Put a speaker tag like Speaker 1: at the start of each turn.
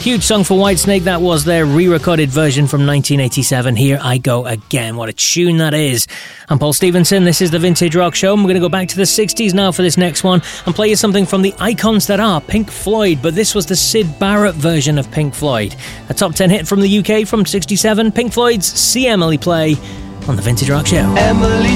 Speaker 1: Huge song for Whitesnake. That was their re-recorded version from 1987. Here I Go Again. What a tune that is. I'm Paul Stevenson. This is the Vintage Rock Show. And we're going to go back to the 60s now for this next one and play you something from the icons that are Pink Floyd. But this was the Syd Barrett version of Pink Floyd. A top 10 hit from the UK from 67. Pink Floyd's See Emily Play on the Vintage Rock Show.
Speaker 2: Emily